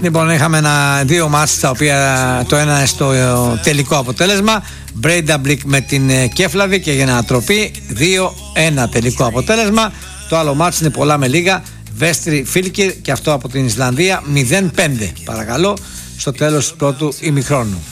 Λοιπόν, είχαμε δύο μάτς τα οποία το ένα στο τελικό αποτέλεσμα. Μπρέινταμπλικ με την Κέφλαβη και για να τροπή 2-1 τελικό αποτέλεσμα. Το άλλο μάτς είναι πολλά με λίγα. Βέστρι Φίλκυρ και αυτό από την Ισλανδία 0-5. Παρακαλώ, στο τέλος του πρώτου ημιχρόνου.